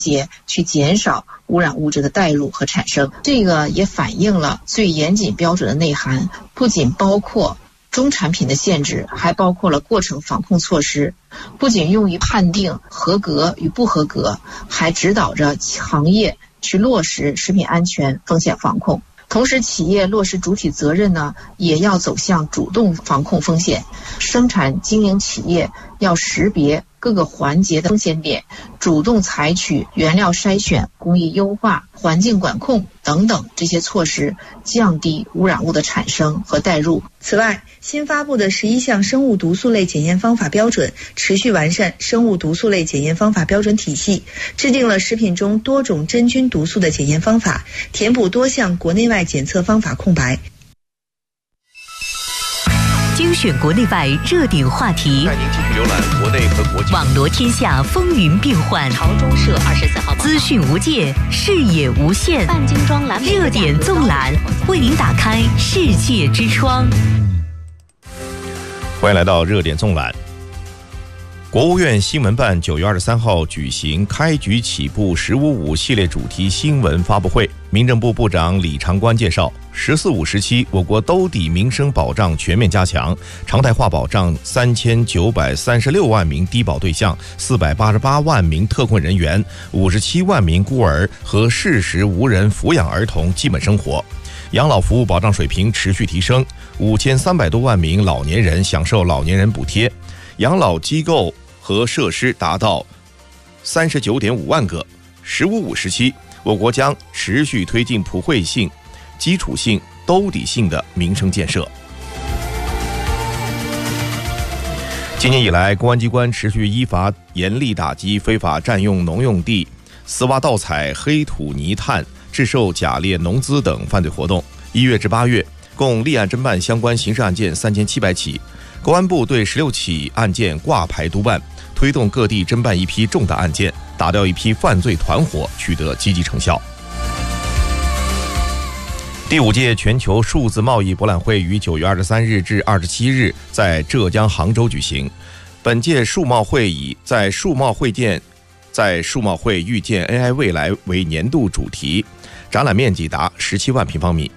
节去减少污染物质的带入和产生。这个也反映了最严谨标准的内涵，不仅包括中产品的限制，还包括了过程防控措施，不仅用于判定合格与不合格，还指导着行业去落实食品安全风险防控。同时，企业落实主体责任呢，也要走向主动防控风险。生产经营企业要识别各个环节的风险点，主动采取原料筛选、工艺优化、环境管控等等这些措施，降低污染物的产生和带入。 此外，新发布的11项生物毒素类检验方法标准，持续完善生物毒素类检验方法标准体系，制定了食品中多种真菌毒素的检验方法，填补多项国内外检测方法空白。 精选国内外热点话题， 带您继续浏览国内和国际。 网罗天下风云变幻。 朝中社24号资讯无界，视野无限。 半精装蓝莓热点纵览，为您打开世界之窗。 欢迎来到热点纵览。国务院新闻办9月23号举行开局起步“15.5”系列主题新闻发布会。民政部部长李长官介绍，“14.5”时期，我国兜底民生保障全面加强，常态化保障3936万名低保对象，488万名特困人员，57万名孤儿和适时无人抚养儿童基本生活。养老服务保障水平持续提升，5300多万名老年人享受老年人补贴，养老机构和设施达到39.5万个。“15.5”时期，我国将持续推进普惠性、基础性、兜底性的民生建设。今年以来，公安机关持续依法严厉打击非法占用农用地、私挖盗采、黑土泥炭、制售假劣农资等犯罪活动。1月至8月，共立案侦办相关刑事案件3700起。公安部对16起案件挂牌督办，推动各地侦办一批重大案件，打掉一批犯罪团伙，取得积极成效。第5届全球数字贸易博览会于9月23日至27日在浙江杭州举行。本届数贸会以在数贸会遇见 AI 未来为年度主题，展览面积达17万平方米。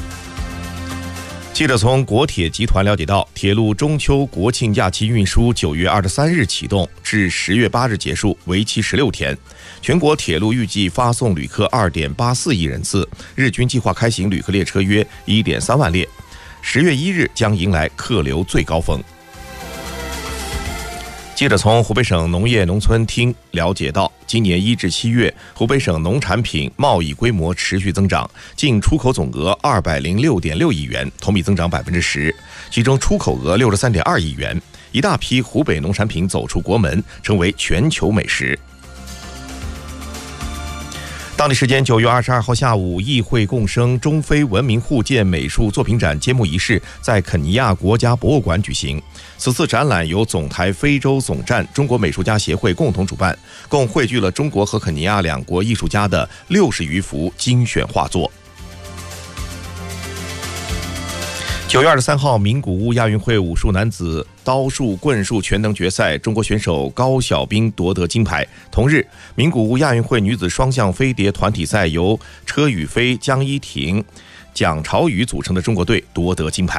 记者从国铁集团了解到，铁路中秋国庆假期运输9月23日启动，至10月8日结束，为期16天。全国铁路预计发送旅客2.84亿人次，日均计划开行旅客列车约1.3万列。10月1日将迎来客流最高峰。记者从湖北省农业农村厅了解到，今年1至7月，湖北省农产品贸易规模持续增长，净出口总额206.6亿元，同比增长10%，其中出口额63.2亿元，一大批湖北农产品走出国门，成为全球美食。当地时间9月22号下午，议会共生中非文明互鉴美术作品展揭幕仪式在肯尼亚国家博物馆举行。此次展览由总台非洲总站中国美术家协会共同主办，共汇聚了中国和肯尼亚两国艺术家的60余幅精选画作。9月23号，名古屋亚运会武术男子刀术、棍术全能决赛，中国选手高晓彬夺得金牌。同日，名古屋亚运会女子双向飞碟团体赛由车宇飞、江一婷、蒋朝宇组成的中国队夺得金牌。